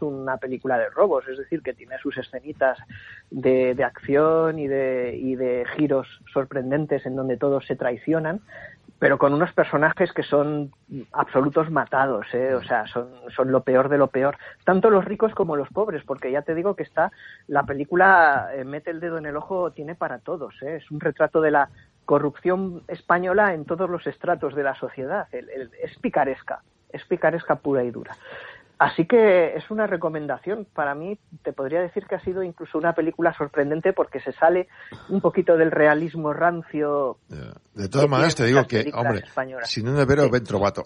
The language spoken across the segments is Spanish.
una película de robos, es decir, que tiene sus escenitas de acción y de giros sorprendentes en donde todos se traicionan, pero con unos personajes que son absolutos matados, o sea, son lo peor de lo peor, tanto los ricos como los pobres, porque ya te digo que la película mete el dedo en el ojo, tiene para todos, es un retrato de la corrupción española en todos los estratos de la sociedad, es picaresca pura y dura. Así que es una recomendación. Para mí, te podría decir que ha sido incluso una película sorprendente porque se sale un poquito del realismo rancio. De todas maneras, te digo que, hombre, españolas. Si non è vero, ben trovato.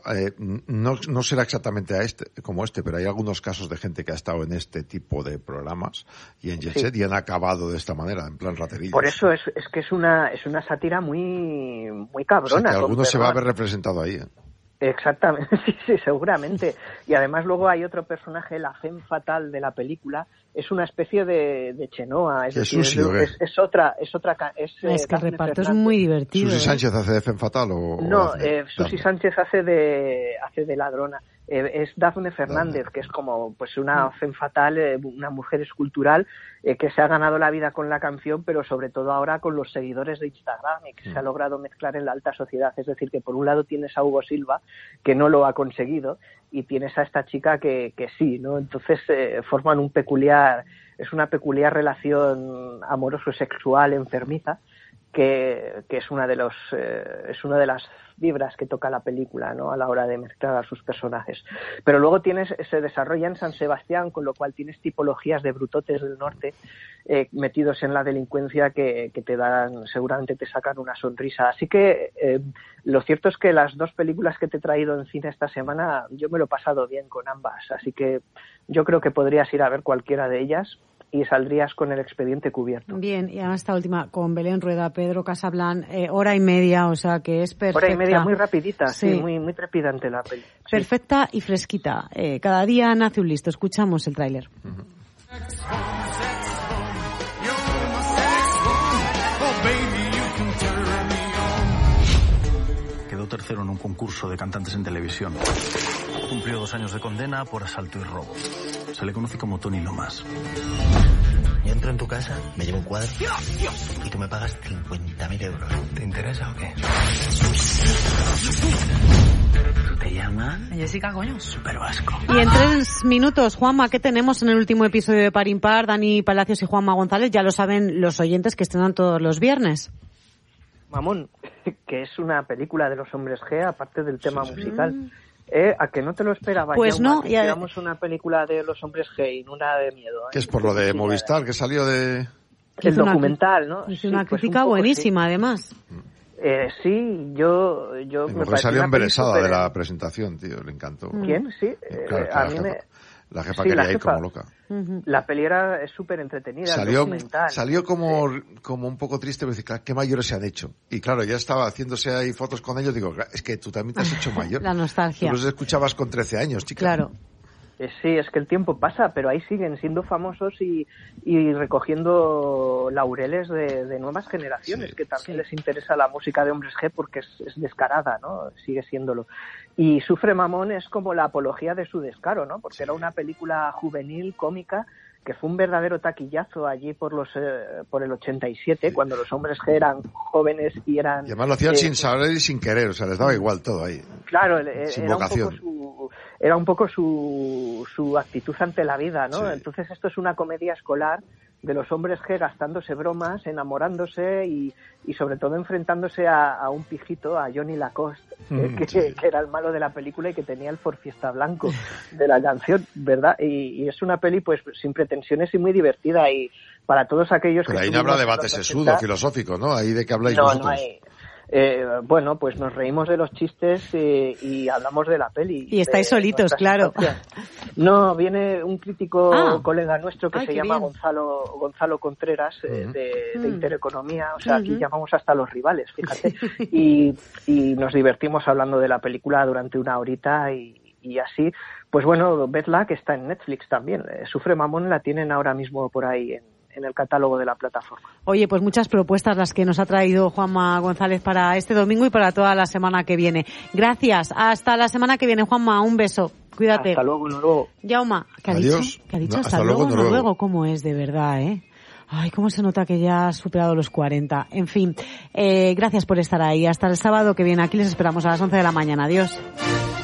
No será exactamente como pero hay algunos casos de gente que ha estado en este tipo de programas y en Jet Set y han acabado de esta manera, en plan raterillos. Por eso es que es una sátira muy, muy cabrona. O sea, que alguno se va a ver representado ahí, Exactamente, sí, seguramente. Y además luego hay otro personaje, la femme fatal de la película, es una especie de Chenoa, es decir, es otra. Es que el reparto es muy divertido. ¿Susi Sánchez hace de femme fatal o...? No, Susi Sánchez hace de ladrona. Es Dafne Fernández, que es como pues una femme fatale, una mujer escultural que se ha ganado la vida con la canción, pero sobre todo ahora con los seguidores de Instagram y que se ha logrado mezclar en la alta sociedad. Es decir, que por un lado tienes a Hugo Silva, que no lo ha conseguido, y tienes a esta chica que sí, ¿no? Entonces forman es una peculiar relación amoroso-sexual enfermiza, que es una de las vibras que toca la película, ¿no? A la hora de mezclar a sus personajes. Pero luego se desarrolla en San Sebastián, con lo cual tienes tipologías de brutotes del norte metidos en la delincuencia que seguramente te sacan una sonrisa. Así que lo cierto es que las dos películas que te he traído en cine esta semana, yo me lo he pasado bien con ambas. Así que yo creo que podrías ir a ver cualquiera de ellas y saldrías con el expediente cubierto. Bien, y además esta última con Belén Rueda, Pedro Casablan, hora y media, o sea que es perfecta. Hora y media, muy rapidita, sí, muy, muy trepidante la peli. Sí. Perfecta y fresquita. Cada día nace un listo. Escuchamos el tráiler. Quedó tercero en un concurso de cantantes en televisión. Cumplió 2 años de condena por asalto y robo. Se le conoce como Tony Lomas. Yo entro en tu casa, me llevo un cuadro y tú me pagas 50.000 euros. ¿Te interesa o qué? ¿Te llama? Jessica, coño. Súper vasco. Y en 3 minutos, Juanma, ¿qué tenemos en el último episodio de Par Impar? Dani Palacios y Juanma González, ya lo saben los oyentes que estrenan todos los viernes. Mamón, que es una película de los hombres G, aparte del tema musical. ¿A que no te lo esperabas? Pues no. Ya esperamos una película de los hombres G y una de miedo. Que es por lo de Movistar, que salió de... El documental, ¿no? Hizo una crítica buenísima, además. Sí, yo me parece salió embelesada de la presentación, tío, le encantó. ¿Quién? Sí, claro, a mí la jefa quería ir como loca. La peli es súper entretenida, salió como un poco triste, porque dice, ¿qué mayores se han hecho? Y claro, ya estaba haciéndose ahí fotos con ellos, digo, es que tú también te has hecho mayor. La nostalgia. Tú los escuchabas con 13 años, chica. Claro. Sí, es que el tiempo pasa, pero ahí siguen siendo famosos y recogiendo laureles de nuevas generaciones, que también les interesa la música de hombres G porque es descarada, ¿no? Sigue siéndolo. Y Sufre Mamón es como la apología de su descaro, ¿no? Porque era una película juvenil, cómica, que fue un verdadero taquillazo allí por el 87, cuando los hombres G eran jóvenes y eran... Y además lo hacían sin saber y sin querer, o sea, les daba igual todo ahí. Claro, sin vocación. Era un poco su actitud ante la vida, ¿no? Sí. Entonces esto es una comedia escolar de los hombres G gastándose bromas, enamorándose y sobre todo enfrentándose a un pijito, a Johnny Lacoste, que era el malo de la película y que tenía el forfiesta blanco de la canción, ¿verdad? Y es una peli pues sin pretensiones y muy divertida, y para todos aquellos Pero que... ahí no habrá debate sesudo, filosófico, ¿no? Ahí de qué habláis vosotros. No hay... bueno, pues nos reímos de los chistes y hablamos de la peli. Y estáis solitos, claro. No, viene un crítico colega nuestro que se llama bien. Gonzalo Contreras, de Intereconomía. O sea, aquí llamamos hasta los rivales, fíjate. Y nos divertimos hablando de la película durante 1 horita y así. Pues bueno, vedla, que está en Netflix también. Sufre Mamón la tienen ahora mismo por ahí el catálogo de la plataforma. Oye, pues muchas propuestas las que nos ha traído Juanma González para este domingo y para toda la semana que viene. Gracias. Hasta la semana que viene, Juanma. Un beso. Cuídate. Hasta luego, Noruego. Yauma, ¿qué ha Adiós. dicho? ¿Qué ha dicho? No, hasta luego, Noruego. ¿Cómo es, de verdad, Ay, cómo se nota que ya has superado los 40. En fin, gracias por estar ahí. Hasta el sábado que viene. Aquí les esperamos a las 11 de la mañana. Adiós.